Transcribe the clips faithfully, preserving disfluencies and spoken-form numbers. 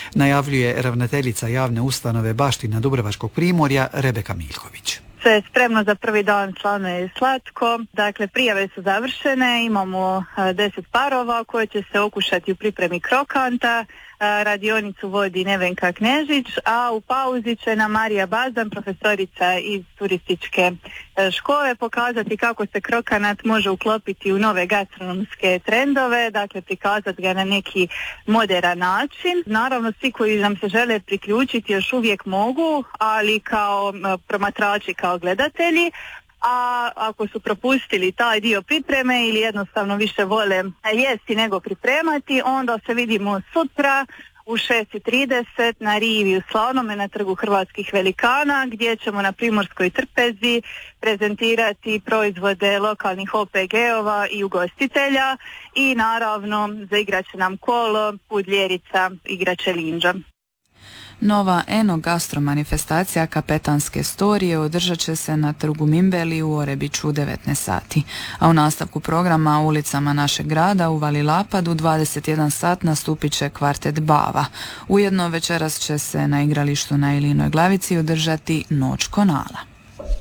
najavljuje ravnateljica javne ustanove Baština Dubrovačkog primorja Rebeka Miljković. Sve je spremno za prvi dan Slavno je slatko. Dakle, prijave su završene, imamo deset parova koje će se okušati u pripremi krokanta. Radionicu vodi Nevenka Knežić, a u pauzi će nam Marija Bazan, profesorica iz turističke škole, pokazati kako se krokanat može uklopiti u nove gastronomske trendove, dakle prikazati ga na neki moderan način. Naravno, svi koji nam se žele priključiti još uvijek mogu, ali kao promatrači, kao gledatelji. A ako su propustili taj dio pripreme ili jednostavno više vole jesti nego pripremati, onda se vidimo sutra u šest i trideset na rivi u Slavnome na Trgu hrvatskih velikana, gdje ćemo na Primorskoj trpezi prezentirati proizvode lokalnih O P G-ova i ugostitelja i naravno zaigrat će nam kolo, Pudljerica, igraće Linđa. Nova eno-gastro manifestacija Kapetanske storije održat će se na Trgu Mimbeli u Orebiću u devetnaest sati, a u nastavku programa ulicama našeg grada u Vali Lapad u dvadeset jedan sat nastupit će kvartet Bava. Ujedno večeras će se na igralištu na Ilinoj Glavici održati Noć Konala.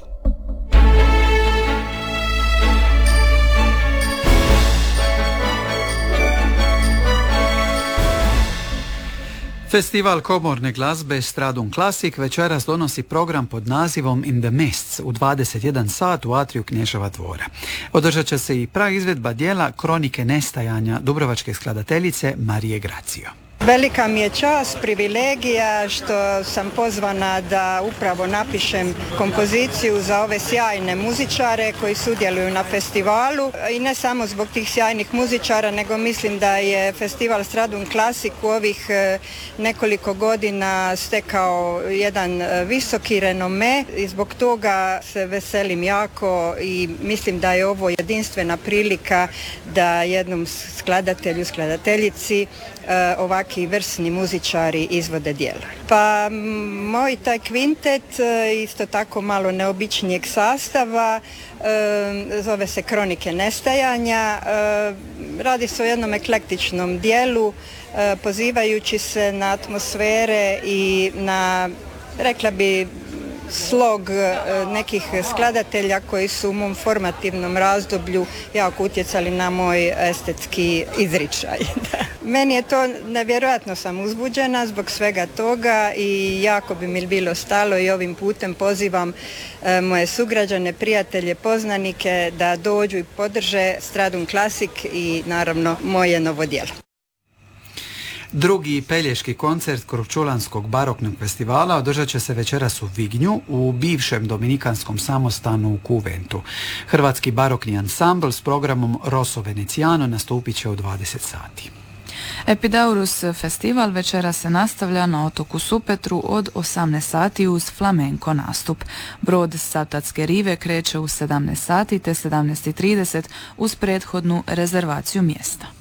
Festival komorne glazbe Stradun Classic večeras donosi program pod nazivom In the Mists u dvadeset jedan sat u atriju Knježeva dvora. Održat će se i praizvedba dijela Kronike nestajanja dubrovačke skladateljice Marije Gracio. Velika mi je čast, privilegija što sam pozvana da upravo napišem kompoziciju za ove sjajne muzičare koji sudjeluju na festivalu i ne samo zbog tih sjajnih muzičara, nego mislim da je festival Stradun Classic u ovih nekoliko godina stekao jedan visoki renome i zbog toga se veselim jako i mislim da je ovo jedinstvena prilika da jednom skladatelju, skladateljici ovaki vrsni muzičari izvode djela. Pa moj taj kvintet, isto tako malo neobičnijeg sastava, zove se Kronike nestajanja. Radi se o jednom eklektičnom dijelu, pozivajući se na atmosfere i na, rekla bi, slog nekih skladatelja koji su u mom formativnom razdoblju jako utjecali na moj estetski izričaj. Meni je to, nevjerojatno sam uzbuđena zbog svega toga i jako bi mi bilo stalo i ovim putem pozivam moje sugrađane, prijatelje, poznanike da dođu i podrže Stradun Classic i naravno moje novo djelo. Drugi pelješki koncert Korčulanskog baroknog festivala održat će se večeras u Vignju u bivšem dominikanskom samostanu u Kuventu. Hrvatski barokni ansambl s programom Rosso Veneziano nastupit će u dvadeset sati. Epidaurus festival večera se nastavlja na otoku Supetru od osamnaest sati uz flamenko nastup. Brod s Savtatske rive kreće u sedamnaest sati te sedamnaest i trideset uz prethodnu rezervaciju mjesta.